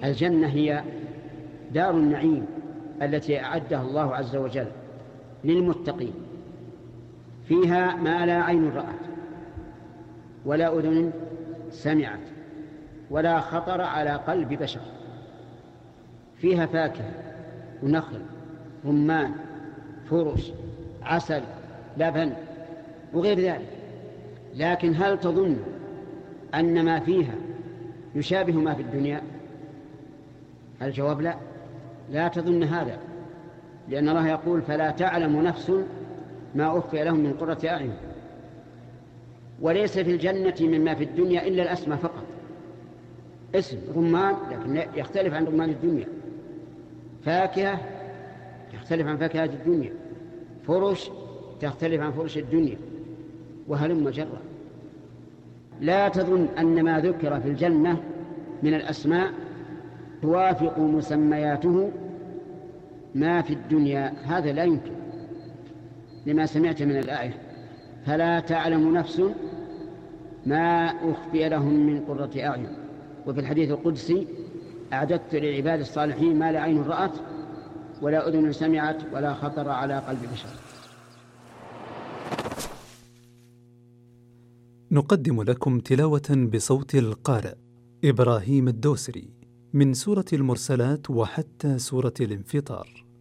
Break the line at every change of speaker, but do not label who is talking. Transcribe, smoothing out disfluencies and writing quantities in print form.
الجنة هي دار النعيم التي أعدها الله عز وجل للمتقين، فيها ما لا عين رأت ولا أذن سمعت ولا خطر على قلب بشر. فيها فاكهة ونخل رمان فرش عسل لبن وغير ذلك. لكن هل تظن أن ما فيها يشابه ما في الدنيا؟ الجواب لا، لا تظن هذا، لأن الله يقول فلا تعلم نفس ما أخفي لهم من قرة أعين. وليس في الجنة مما في الدنيا إلا الأسماء فقط، اسم رمان لكن يختلف عن رمان الدنيا، فاكهة تختلف عن فاكهة الدنيا، فرش تختلف عن فرش الدنيا، وهلم جرا. لا تظن أن ما ذكر في الجنة من الأسماء توافق مسمياته ما في الدنيا، هذا لا يمكن، لما سمعت من الآية فلا تعلم نفس ما أخفي لهم من قرة أعين. وفي الحديث القدسي أعددت للعباد الصالحين ما لا عين رأت ولا أذن سمعت ولا خطر على قلب بشر.
نقدم لكم تلاوة بصوت القارئ إبراهيم الدوسري من سورة المرسلات وحتى سورة الانفطار.